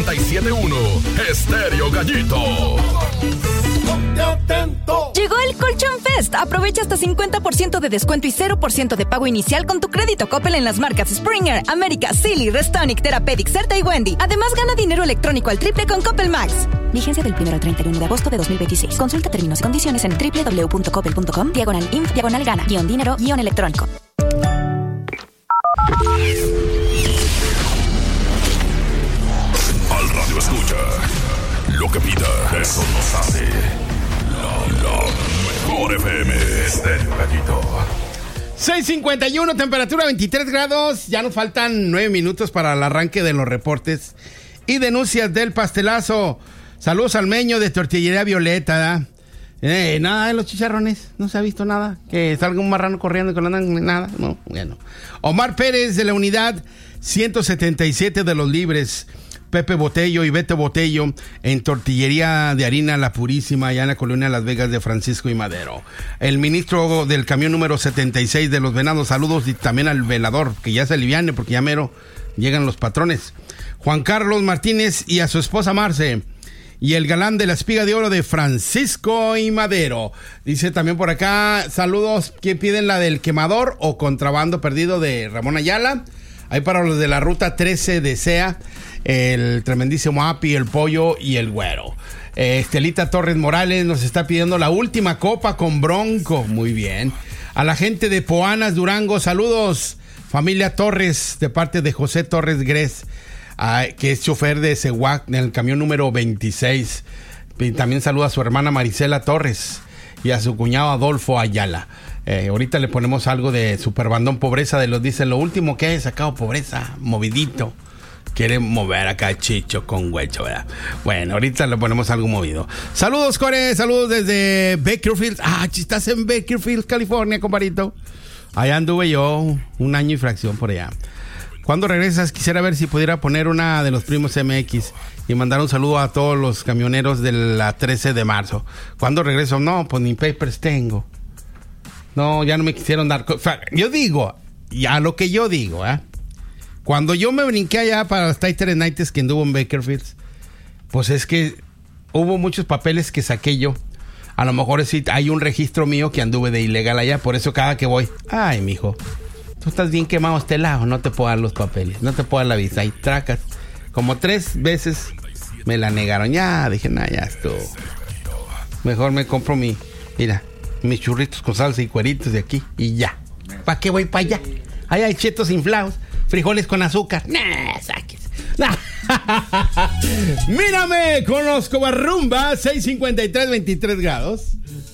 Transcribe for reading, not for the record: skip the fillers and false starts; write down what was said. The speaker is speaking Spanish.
97.1, Estéreo Gallito. Llegó el Colchón Fest. Aprovecha hasta 50% de descuento y 0% de pago inicial con tu crédito Coppel en las marcas Springer, América, Silly, Restonic, Therapeutic, Certa y Wendy. Además, gana dinero electrónico al triple con Coppel Max. Vigencia del 1 al 31 de agosto de 2026. Consulta términos y condiciones en www.coppel.com/inf/gana-dinero-electrónico. Al radio escucha lo que pida, eso nos hace la mejor FM. Estéreo Gallito. 6:51, temperatura 23 grados. Ya nos faltan 9 minutos para el arranque de los reportes y denuncias del pastelazo. Saludos al Meño de Tortillería Violeta. Nada de los chicharrones, no se ha visto nada. Que salga un marrano corriendo y que no andan nada. No, bueno. Omar Pérez de la unidad 177 de los Libres. Pepe Botello y Beto Botello en Tortillería de Harina La Purísima, allá en la colonia Las Vegas de Francisco y Madero. El ministro del camión número 76 de Los Venados, saludos, y también al velador, que ya se aliviane porque ya mero llegan los patrones. Juan Carlos Martínez y a su esposa Marce. Y el galán de la espiga de oro de Francisco y Madero. Dice también por acá, saludos, ¿quién piden la del quemador o contrabando perdido de Ramón Ayala? Ahí para los de la ruta 13 de SEA. El tremendísimo Api, el Pollo y el Güero. Estelita Torres Morales nos está pidiendo la última copa con Bronco. Muy bien. A la gente de Poanas, Durango, saludos. Familia Torres, de parte de José Torres Gres, que es chofer de Cehuac en el camión número 26. Y también saluda a su hermana Marisela Torres y a su cuñado Adolfo Ayala. Ahorita le ponemos algo de Superbandón Pobreza, de los dice lo último que he sacado, Pobreza, movidito. Quiere mover acá Chicho con Huecho, ¿verdad? Bueno, ahorita le ponemos algo movido. Saludos, Core, saludos desde Bakersfield. Estás en Bakersfield, California, comparito. Allá anduve yo un año y fracción por allá. ¿Cuándo regresas? Quisiera ver si pudiera poner una de los primos MX y mandar un saludo a todos los camioneros de la 13 de marzo. ¿Cuándo regreso? No, pues ni papers tengo. No, ya no me quisieron dar... Yo digo, ya lo que yo digo, Cuando yo me brinqué allá para los Tighter Nights que anduvo en Bakersfield, pues es que hubo muchos papeles que saqué yo. A lo mejor sí hay un registro mío que anduve de ilegal allá, por eso cada que voy, ay, mijo, tú estás bien quemado este lado, no te puedo dar los papeles, no te puedo dar la visa. Y tracas, como 3 veces me la negaron. Ya, dije, ya estuvo. Mejor me compro mis churritos con salsa y cueritos de aquí y ya. ¿Para qué voy para allá? Ahí hay chetos inflados. Frijoles con azúcar. Saques. Mírame con los Covarrumba. 6:53, 23 grados.